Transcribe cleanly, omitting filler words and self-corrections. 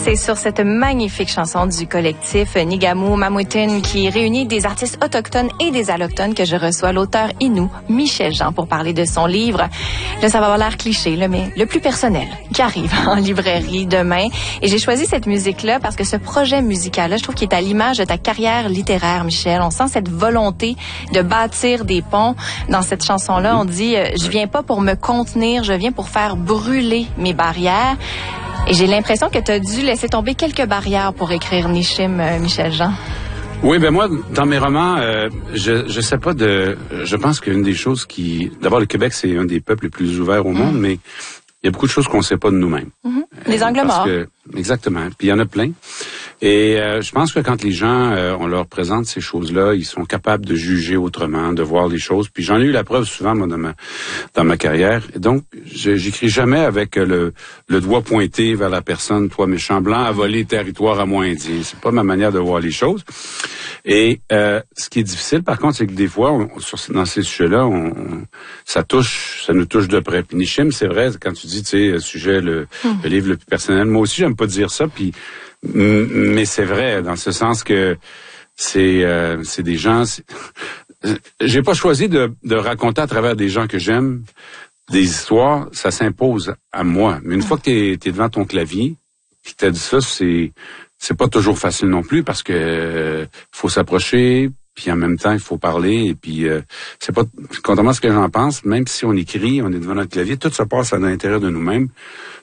C'est sur cette magnifique chanson du collectif Nigamu Mamutin qui réunit des artistes autochtones et des allochtones que je reçois l'auteur Innu, Michel Jean, pour parler de son livre. Là, ça va avoir l'air cliché, là, mais le plus personnel, qui arrive en librairie demain. Et j'ai choisi cette musique-là parce que ce projet musical-là, je trouve qu'il est à l'image de ta carrière littéraire, Michel. On sent cette volonté de bâtir des ponts. Dans cette chanson-là, on dit « Je viens pas pour me contenir, je viens pour faire brûler mes barrières ». Et j'ai l'impression que tu as dû laisser tomber quelques barrières pour écrire Nishim, Michel Jean. Oui, ben moi, dans mes romans, je sais pas je pense qu'une des choses d'abord, le Québec, c'est un des peuples les plus ouverts au monde, mais il y a beaucoup de choses qu'on sait pas de nous-mêmes. Les angles morts. Exactement. Puis il y en a plein. Et je pense que quand les gens, on leur présente ces choses-là, ils sont capables de juger autrement, de voir les choses. Puis j'en ai eu la preuve souvent, moi, dans ma carrière. Et donc, j'écris jamais avec le doigt pointé vers la personne, toi méchant blanc, à voler territoire à moi indien. C'est pas ma manière de voir les choses. Et ce qui est difficile, par contre, c'est que des fois, dans ces sujets-là, ça nous touche de près. Puis Nishim, c'est vrai, quand tu dis, tu sais, le livre le plus personnel. Moi aussi, j'aime pas dire ça. Puis mais c'est vrai, dans ce sens que c'est des gens. J'ai pas choisi de raconter à travers des gens que j'aime des histoires. Ça s'impose à moi. Mais une fois que t'es devant ton clavier, puis t'as dit ça, c'est pas toujours facile non plus parce que faut s'approcher, puis en même temps il faut parler. Et puis c'est pas contrairement à ce que j'en pense. Même si on écrit, on est devant notre clavier, tout se passe à l'intérieur de nous-mêmes.